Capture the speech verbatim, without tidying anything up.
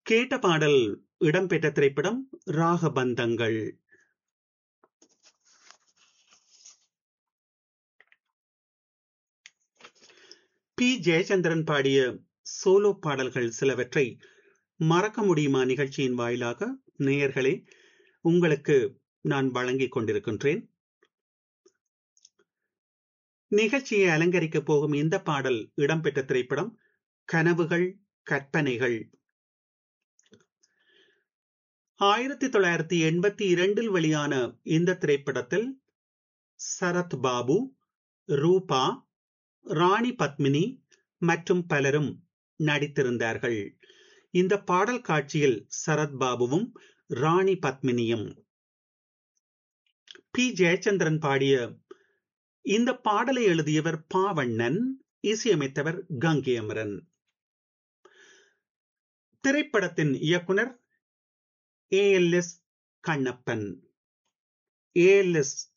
கேட்ட பாடல் இடம்பெற்ற திரைப்படம் ராகபந்தங்கள். பி ஜெயச்சந்திரன் பாடிய சோலோ பாடல்கள் சிலவற்றை மறக்க முடியுமா நிகழ்ச்சியின் வாயிலாக நேயர்களே உங்களுக்கு நான் வழங்கிக் கொண்டிருக்கின்றேன். நிகழ்ச்சியை அலங்கரிக்கப் போகும் இந்த பாடல் இடம்பெற்ற திரைப்படம் கனவுகள் கற்பனைகள். ஆயிரத்தி தொள்ளாயிரத்தி எண்பத்தி இரண்டில் வெளியான இந்த திரைப்படத்தில் சரத் பாபு, ரூபா, ராணி பத்மினி மற்றும் பலரும் நடித்திருந்தார்கள். இந்த பாடல் காட்சியில் சரத் பாபுவும் ராணி பத்மினியும். பி ஜெயச்சந்திரன் பாடிய இந்த பாடலை எழுதியவர் பாவண்ணன், இசையமைத்தவர் கங்கை அமரன். திரைப்படத்தின் இயக்குனர் A L S Kannappan. A L S